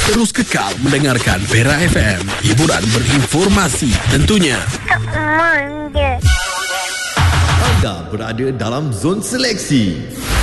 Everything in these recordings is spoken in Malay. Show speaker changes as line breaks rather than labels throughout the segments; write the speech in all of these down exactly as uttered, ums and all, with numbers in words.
Terus kekal mendengarkan Pera F M. Hiburan berinformasi tentunya.
Anda berada dalam zon seleksi.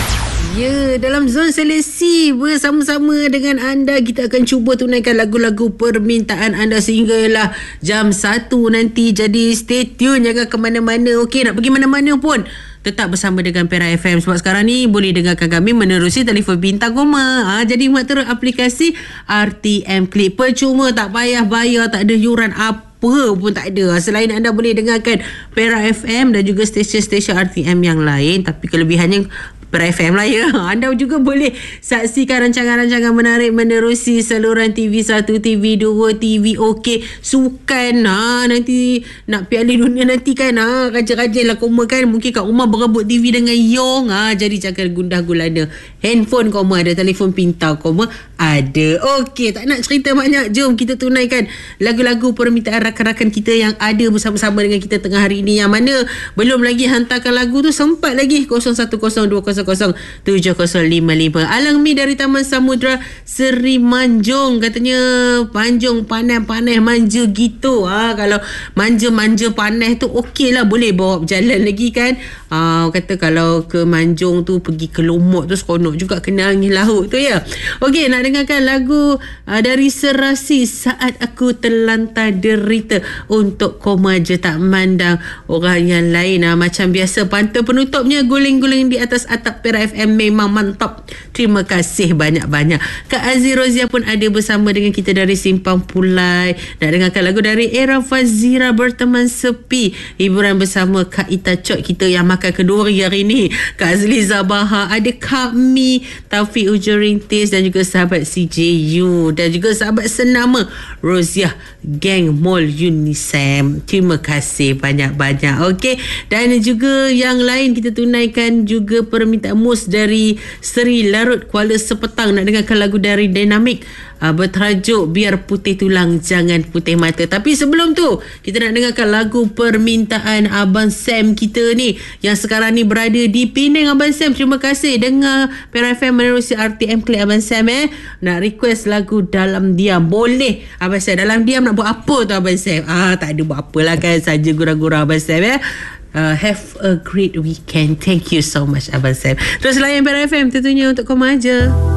Ya, dalam zon seleksi bersama-sama dengan anda, kita akan cuba tunaikan lagu-lagu permintaan anda sehinggalah jam satu nanti. Jadi stay tune, jangan ke mana-mana. Okey, nak pergi mana-mana pun tetap bersama dengan Pera F M, sebab sekarang ni boleh dengarkan kami menerusi telefon bintang koma. Ha, jadi mak terus aplikasi R T M Click. Percuma, tak payah bayar, tak ada yuran apa pun tak ada. Selain anda boleh dengarkan Pera F M dan juga stesen-stesen R T M yang lain, tapi kelebihannya Pera F M lah ya. Anda juga boleh saksikan rancangan-rancangan menarik menerusi saluran T V satu, T V dua, T V OK, sukan. Ha, nanti nak Piala Dunia nanti kan. Ha, rajin-rajin lah koma kan. Mungkin kat rumah berebut T V dengan Yong. Ha, jadi jangan gundah gulana. Handphone koma ada, telefon pintar koma ada. Okey, tak nak cerita banyak. Jom kita tunaikan lagu-lagu permintaan rakan-rakan kita yang ada bersama-sama dengan kita tengah hari ini. Yang mana belum lagi hantarkan lagu tu, sempat lagi. kosong satu kosong dua kosong kosong tujuh kosong lima lima. Alang Mi dari Taman Samudra Seri Manjung katanya Manjung panas-panas manja gitu. Ha, kalau manja-manja panas tu okey lah, boleh bawa berjalan lagi kan. Ha, kata kalau ke Manjung tu pergi ke Lombok tu seronok juga kena angin laut tu ya. Okey, nak dengarkan lagu uh, dari Serasi, Saat Aku Terlantar Derita, untuk koma je tak mandang orang yang lain. Ha, macam biasa pantai penutupnya guling-guling di atas atap Pera F M memang mantap. Terima kasih banyak-banyak. Kak Aziz Rozia pun ada bersama dengan kita dari Simpang Pulai. Nak dengarkan lagu dari Era Fazira, Berteman Sepi. Hiburan bersama Kak Ita Cok, kita yang makan keduri hari ni. Kak Azli Zabaha, ada Kak Mi, Taufik Ujurintis dan juga sahabat C J U dan juga sahabat senama Rozia, Geng Mall Unisem. Terima kasih banyak-banyak. Okey, dan juga yang lain kita tunaikan juga permintaan mus dari Seri Larut Kuala Sepetang. Nak dengarkan lagu dari Dynamic uh, bertajuk Biar Putih Tulang Jangan Putih Mata. Tapi sebelum tu kita nak dengarkan lagu permintaan Abang Sam kita ni yang sekarang ni berada di Penang. Abang Sam, terima kasih dengar Pera F M menerusi R T M Click. Abang Sam eh nak request lagu Dalam Diam. Boleh Abang Sam, dalam diam nak buat apa tu Abang Sam? Ah, tak ada buat apalah kan, saja gurau-gurau Abang Sam eh. Uh, have a great weekend. Thank you so much Abang Sam. Terus layan Pera F M tentunya untuk koma aja.